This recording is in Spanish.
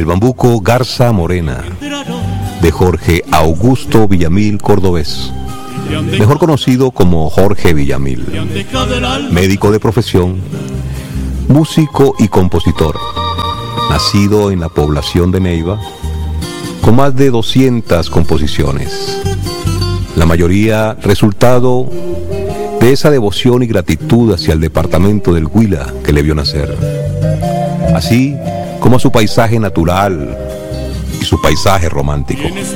bambuco Garza Morena, de Jorge Augusto Villamil Cordobés, mejor conocido como Jorge Villamil, médico de profesión, músico y compositor, nacido en la población de Neiva, con más de 200 composiciones, la mayoría resultado de esa devoción y gratitud hacia el departamento del Huila que le vio nacer, así como a su paisaje natural y su paisaje romántico.